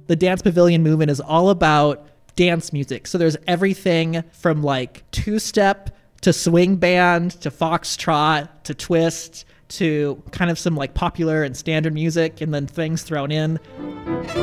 the Dance Pavilion movement is all about dance music. So there's everything from like two-step to swing band to foxtrot to twist to kind of some like popular and standard music and then things thrown in.